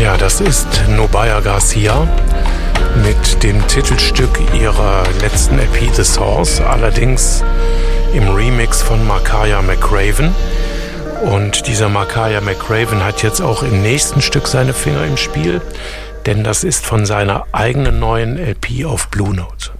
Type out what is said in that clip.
Ja, das ist Nubya Garcia mit dem Titelstück ihrer letzten EP The Source, allerdings im Remix von Makaya McCraven. Und dieser Makaya McCraven hat jetzt auch im nächsten Stück seine Finger im Spiel, denn das ist von seiner eigenen neuen LP auf Blue Note.